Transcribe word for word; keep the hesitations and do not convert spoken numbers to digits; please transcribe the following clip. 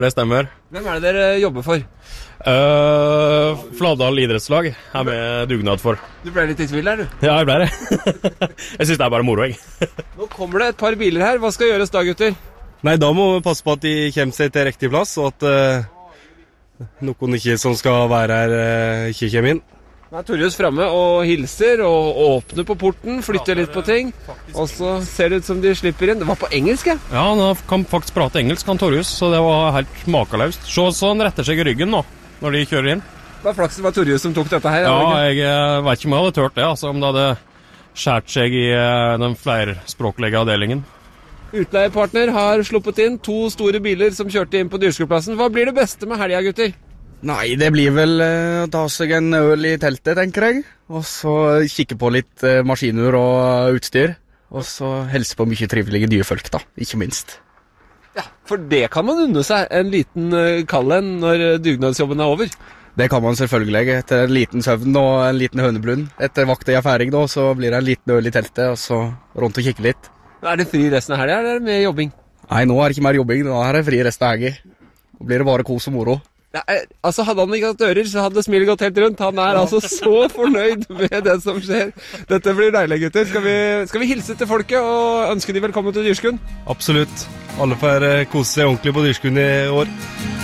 Det stemmer. Hvem er det dere jobber for? Uh, Flavdal idrettslag er med dugnad for. Du ble litt i tvil der, du? Ja, jeg ble det. Jeg synes det er bare moro, jeg. Nå kommer det et par biler her. Hva skal gjøres da, gutter? Nei, da må vi passe på at de kommer seg til riktig plass, og at uh, noen ikke som skal være her, uh, ikke kommer inn. Nå er Torjus fremme og hilser og åpner på porten, flytter litt på ting, og så ser det ut som de slipper inn. Det var på engelsk, ja? Ja, han kan faktisk prate engelsk, han Torjus, så det var helt makeløst. Se så han retter seg i ryggen nå, når de kjører inn. Det var flaks det var Torjus som tok dette her. Ja, jeg, jeg vet ikke om jeg hadde tørt det, altså, om det hadde skjært seg i den flerspråklige avdelingen. Utleiepartner har sluppet inn to store biler som kjørte inn på dyrskueplassen. Hva blir det beste med helga, gutter? Nei, det blir vel uh, å ta seg en øl i teltet, tenker jeg. Og så kikke på litt uh, maskiner og utstyr. Og så helse på mye trivelige dyrefolk, da, ikke minst. Ja, for det kan man unne seg, en liten uh, kall en når dugnadsjobben er over. Det kan man selvfølgelig. Etter en liten søvn og en liten hønebrunn. Etter vakta jeg er ferdig nå, så blir det en liten øl i teltet, og så rundt og kikke litt. Er det fri resten av helga, eller er det med jobbing? Nei, nå er det ikke mer jobbing, nå er det fri resten av helga. Nå blir det bare kos og moro. Ja, altså Hadde han ikke hatt ører, så hadde smilet gått helt rundt. Han er altså så fornøyd med det som skjer. Dette blir deilig, gutter. Skal vi, skal vi hilse til folket og ønske de velkommen til Dyrskuen? Absolutt. Alle får kose seg ordentlig på Dyrskuen i år.